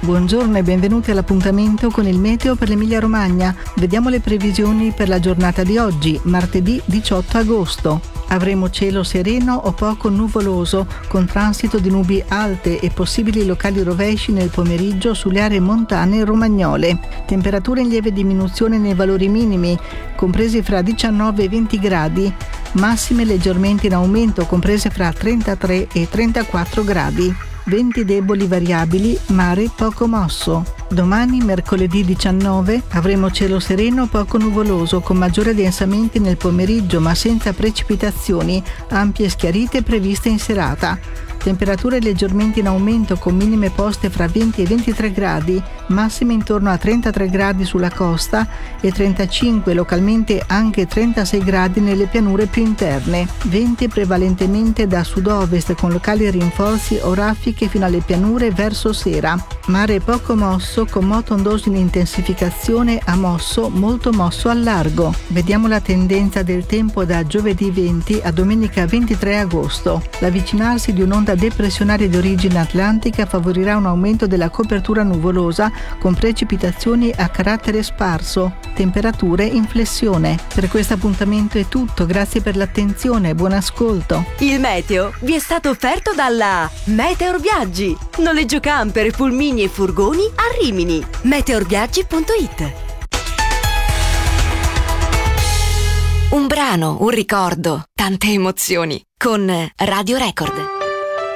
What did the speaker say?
Buongiorno e benvenuti all'appuntamento con il meteo per l'Emilia-Romagna. Vediamo le previsioni per la giornata di oggi, martedì 18 agosto. Avremo cielo sereno o poco nuvoloso, con transito di nubi alte e possibili locali rovesci nel pomeriggio sulle aree montane romagnole. Temperature in lieve diminuzione nei valori minimi, compresi fra 19 e 20 gradi, massime leggermente in aumento, comprese fra 33 e 34 gradi. Venti deboli variabili, mare poco mosso. Domani, mercoledì 19, avremo cielo sereno poco nuvoloso con maggiori addensamenti nel pomeriggio ma senza precipitazioni, ampie schiarite previste in serata. Temperature leggermente in aumento con minime poste fra 20 e 23 gradi, massime intorno a 33 gradi sulla costa e 35, localmente anche 36 gradi nelle pianure più interne. Venti prevalentemente da sud-ovest con locali rinforzi o raffiche fino alle pianure verso sera. Mare poco mosso con moto ondoso in intensificazione a mosso, molto mosso al largo. Vediamo la tendenza del tempo da giovedì 20 a domenica 23 agosto. L'avvicinarsi di un'onda depressionaria di origine atlantica favorirà un aumento della copertura nuvolosa con precipitazioni a carattere sparso. Temperature in flessione. Per questo appuntamento è tutto, grazie per l'attenzione, buon ascolto. Il meteo vi è stato offerto dalla Meteor Viaggi. Noleggio camper, pulmini e furgoni a Rimini. Meteorviaggi.it. Un brano, un ricordo, tante emozioni con Radio Record.